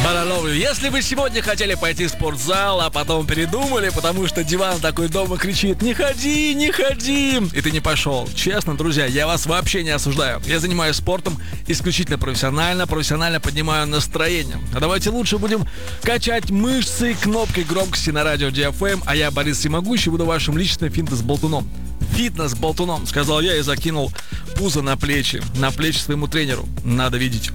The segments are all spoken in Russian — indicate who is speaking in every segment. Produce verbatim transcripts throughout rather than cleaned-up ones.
Speaker 1: Барановлю. Если вы сегодня хотели пойти в спортзал, а потом передумали, потому что диван такой дома кричит: не ходи, не ходи, и ты не пошел. Честно, друзья, я вас вообще не осуждаю. Я занимаюсь спортом исключительно профессионально, профессионально поднимаю настроение. А давайте лучше будем качать мышцы кнопкой громкости на радио ди эф эм, а я, Борис Всемогущий, буду вашим личным фитнес-болтуном. Фитнес-болтуном, сказал я и закинул пузо на плечи, на плечи своему тренеру. Надо видеть.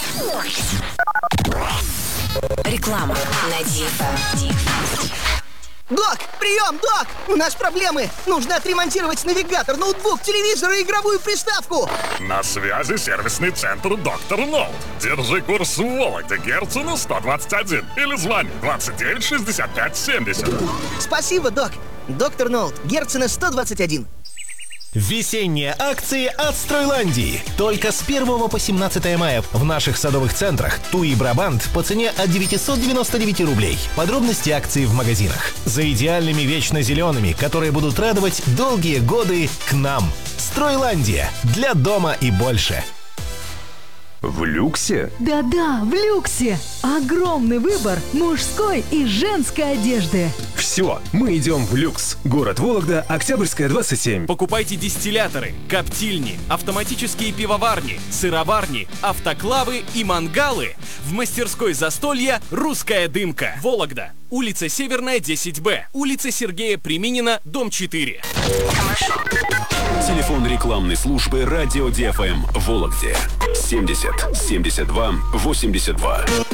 Speaker 2: Реклама на ди эф эм.
Speaker 3: Док, прием, док! У нас проблемы! Нужно отремонтировать навигатор, ноутбук, телевизор и игровую приставку!
Speaker 4: На связи сервисный центр «Доктор Ноут». Держи курс в Вологде, Герцена сто двадцать один. Или звони двадцать девять шестьдесят пять семьдесят.
Speaker 3: Спасибо, док. Доктор Ноут, Герцена сто двадцать один.
Speaker 5: Весенние акции от Стройландии. Только с первого по семнадцатое мая в наших садовых центрах Туи Брабант по цене от девятьсот девяносто девять рублей. Подробности акции в магазинах. За идеальными вечно зелеными, которые будут радовать долгие годы к нам. Стройландия. Для дома и больше.
Speaker 6: В люксе?
Speaker 7: Да-да, в люксе. Огромный выбор мужской и женской одежды.
Speaker 6: Все, мы идем в люкс. Город Вологда, Октябрьская, двадцать семь.
Speaker 8: Покупайте дистилляторы, коптильни, автоматические пивоварни, сыроварни, автоклавы и мангалы в мастерской застолья «Русская дымка». Вологда. Улица Северная, десять бэ. Улица Сергея Приминина, дом четыре.
Speaker 9: Телефон рекламной службы радио ди эф эм в Вологде. семьдесят семьдесят два восемьдесят два.